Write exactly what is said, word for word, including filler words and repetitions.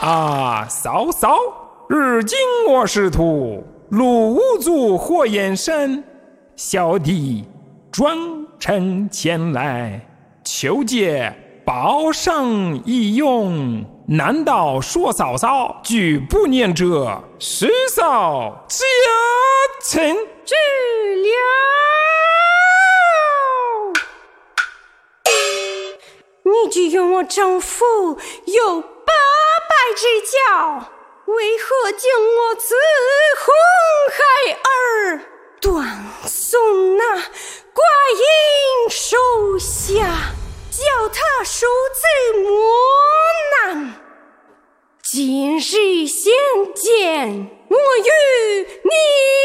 啊，嫂嫂，如今我师徒陆无足火焰山，小弟专程前来求借报上一用，难道说嫂嫂拒不念这师嫂家臣知了？你拒用我丈夫有八百之交，为何将我自红孩儿断送那寡阴手下，叫他受罪磨难？今日相见，我与你